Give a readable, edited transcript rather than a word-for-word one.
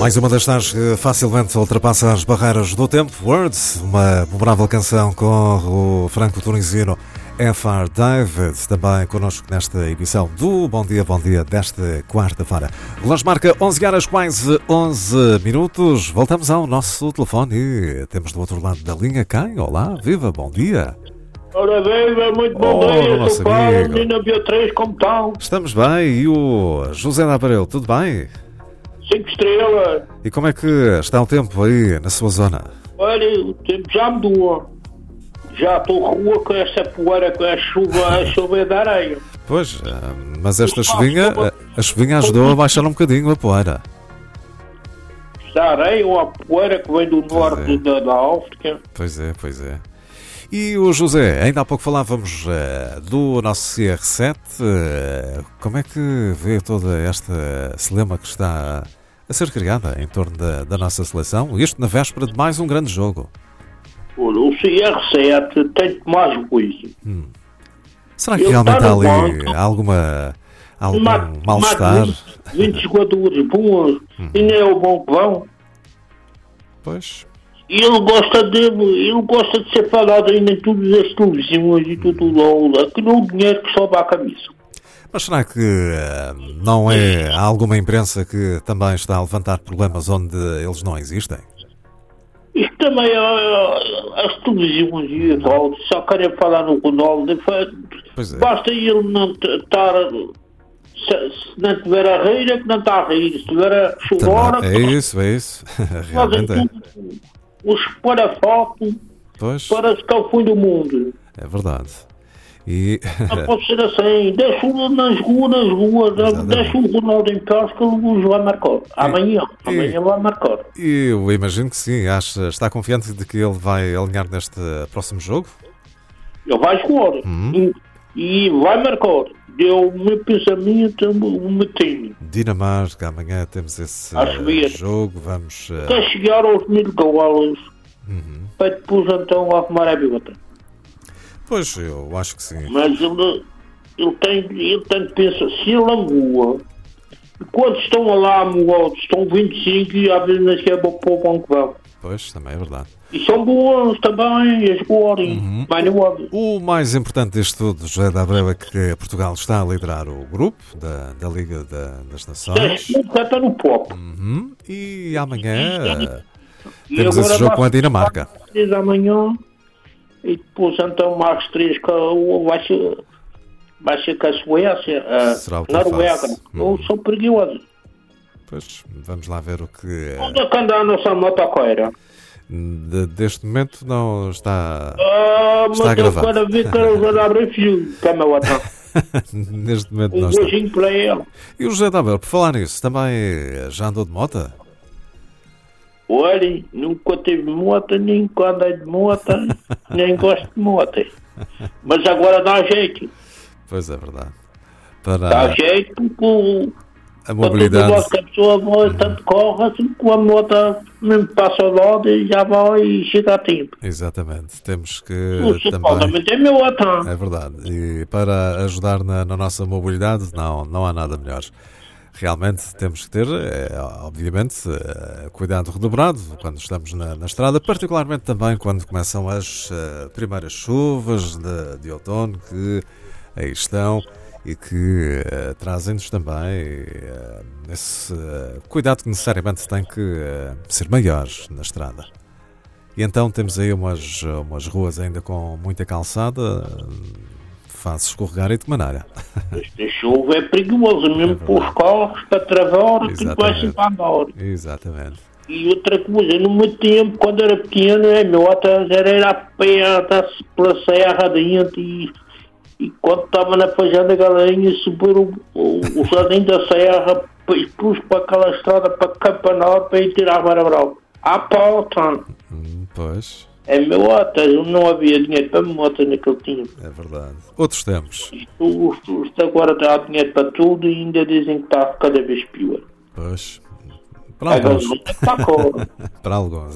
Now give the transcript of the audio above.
Mais uma das tais que facilmente ultrapassa as barreiras do tempo. Words, uma memorável canção com o franco-tunisino F.R. David, também connosco nesta edição do Bom Dia desta quarta-feira. O relógio marca 11 horas, quase 11 minutos. Voltamos ao nosso telefone e temos do outro lado da linha quem? Olá, viva, bom dia. Ora viva, muito bom dia, nosso sou Paulo, amigo. menina Beatriz, como estão? Estamos bem, e o José da Aparelho, tudo bem? 5 estrelas. E como é que está o tempo aí na sua zona? Olha, o tempo já mudou. Já estou rua com essa poeira, com a chuva é da areia. Pois, mas esta chuvinha, a chuvinha ajudou a baixar um bocadinho a poeira. Da areia ou a poeira que vem do norte da África. Pois é. E o José, ainda há pouco falávamos do nosso CR7, como é que vê toda esta celema que está a ser criada em torno da nossa seleção? Isto na véspera de mais um grande jogo. Olha, o CR7 tem mais juízo. Será que Ele realmente está há no ali banco. algum mal-estar? 20 jogadores bons e nem é o bom que vão. Pois, E ele gosta de ser falado aí em todas as televisões e tudo lá, que não é o dinheiro que sobe à cabeça. mas será que não é alguma imprensa que também está a levantar problemas onde eles não existem? Isto também as televisões e a tal, só querem falar no Ronaldo. Pois é. Basta ele não estar. Se não tiver a rir, é que não está a rir. Se tiver a chorar, Também, é isso. Realmente é. Os parafotos Pois, para se que é o fim do mundo. é verdade. E Não pode ser assim. Deixa-o nas ruas, Exatamente. deixa o Ronaldo em paz que ele vai marcar. Amanhã vai marcar. eu imagino que sim. Está confiante de que ele vai alinhar neste próximo jogo? Ele vai jogar e vai marcar. Deu o meu pensamento, o meu time. Dinamarca, amanhã temos esse Acho bem. jogo. Vamos. Quer chegar aos 1000 golos para depois então arrumar a bigota. Pois, eu acho que sim. Mas ele tem que pensar, se ele angua, quando estão lá moados, estão 25 e às vezes nem sequer para o banco vão. Pois, também é verdade. E são bons também, a jogarem. Vai no óbvio. O mais importante disto tudo, José da Abreu, é que Portugal está a liderar o grupo da Liga das Nações. Já está no pop. E amanhã E temos agora esse jogo vai- com a Dinamarca. 3 amanhã e depois então mais 3 que vai ser com a Suécia, Será o a que Noruega. faz. Ou são perigosos. Pois, vamos lá ver o que... Onde é que anda a nossa motoqueira? Deste momento não está... Mas Está eu gravado. quero ver que ela vai abrir fio. Que é meu outro. Neste momento não está. Beijinho para ele. E o José da Abreu, por falar nisso, também já andou de moto? Olha, nunca tive moto, nem andei de moto, nem gosto de moto. Mas agora dá jeito. Pois é verdade. Dá Para jeito porque a mobilidade... que a pessoa vai, tanto corre, assim com a moto mesmo passa ao lado e já vai e chega a tempo. Exatamente. Temos que O também... supostamente é meu outro. É verdade. E para ajudar na nossa mobilidade, não há nada melhor. Realmente temos que ter, obviamente, cuidado redobrado quando estamos na estrada, particularmente também quando começam as primeiras chuvas de outono que aí estão e que trazem-nos também esse cuidado que necessariamente tem que ser maior na estrada. E então temos aí umas ruas ainda com muita calçada, faz escorregar e de que maneira. Esta chuva é perigosa mesmo para os carros, para travar, que vai Exatamente. sempre a andar. Exatamente. E outra coisa, no meu tempo, quando era pequeno, a moto era a pé, andar-se pela serra dentro e quando estava na fazenda galinha, subir o jardim da serra, depois para aquela estrada para Campanar, para ir tirar a vara brava. À pauta. Pois, É moto, não havia dinheiro para moto naquele tempo. é verdade. Outros tempos. Isto agora dá dinheiro para tudo e ainda dizem que está cada vez pior. Pois, para Agora alguns. não está cor. Para alguns.